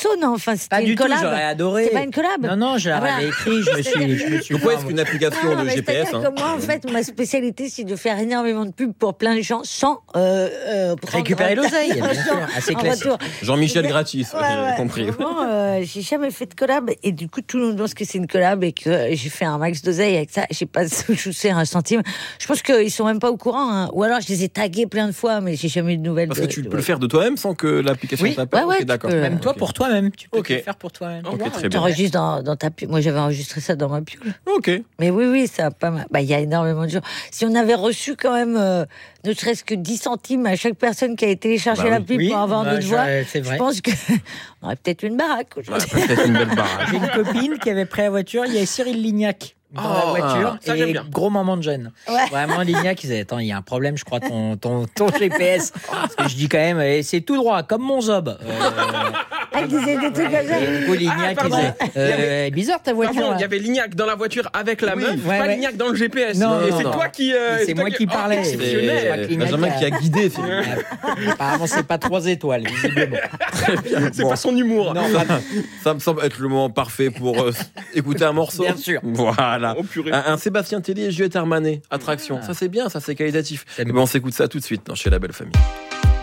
morceau, non? Enfin, c'était Pas une du tout, collab. j'aurais adoré. C'est pas une collab. Non, je l'avais écrit, je me suis. Donc ouais, est-ce qu'une application de GPS C'est-à-dire que moi, en fait, ma spécialité, c'est de faire énormément de pubs pour plein de gens sans récupérer l'oseille, bien sûr, assez classique. Jean-Michel gratis, j'ai compris. Vraiment, j'ai jamais fait de collab et du coup, tout le monde pense que c'est une collab et que j'ai fait un max d'oseille avec ça. J'ai pas touché un centime. Je pense qu'ils sont même pas au courant, hein. Ou alors je les ai tagués plein de fois, mais j'ai jamais eu de nouvelles. Parce que tu peux le faire de toi-même sans que l'application t'appelle. Ouais, Ok, d'accord. Même toi, Ok. pour toi-même, tu peux le faire pour toi-même. Ok, très bien. T'enregistres dans ta pub. Moi, j'avais enregistré ça dans ma pub. Ok. Mais oui, ça a pas mal. Bah, il y a énormément de gens. Si on avait reçu quand même, ne serait-ce que 10 centimes à chaque personne qui a téléchargé la pub pour avoir notre voix, je pense qu'on aurait peut-être une baraque. Peut-être une belle baraque. J'ai une copine qui avait pris la voiture, il y avait Cyril Lignac dans la voiture ça, j'aime et bien. gros moment de jeune. Ouais. Vraiment Lignac, il disait attends, il y a un problème, je crois ton GPS. Parce que je dis quand même c'est tout droit comme mon zob. Elle disait des trucs comme ça. Et du coup Lignac il disait bizarre ta voiture. Pardon, là. il y avait Lignac dans la voiture avec la meuf, ouais, pas ouais. Lignac dans le GPS. Non, et non, c'est non. toi qui. C'est moi qui parlais. exceptionnel. C'est Benjamin qui a guidé. Apparemment c'est pas 3 étoiles visiblement. C'est pas son humour. Non, Ça me semble être le moment parfait pour écouter un morceau. Bien sûr. Voilà. Oh, purée. Un Sébastien Tellier et Juliette Armanet. Attraction. Ça c'est bien, ça c'est qualitatif. Mais on s'écoute ça tout de suite dans Chez la Belle Famille.